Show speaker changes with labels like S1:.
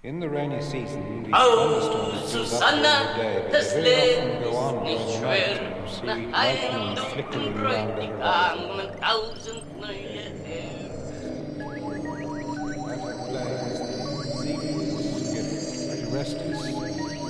S1: In the rainy season, these
S2: Oh,
S1: thunderstorms
S2: Susanna,
S1: build up
S2: das
S1: during the day,
S2: Leben
S1: but they very often go on
S2: ist nicht
S1: during the
S2: schwer.
S1: night, and you see
S2: Nach
S1: lightning
S2: einem dunklen
S1: flickering around the
S2: Bräutigam
S1: horizon.
S2: und 1000 neue Helden.
S1: That plays the seagulls get pretty restless.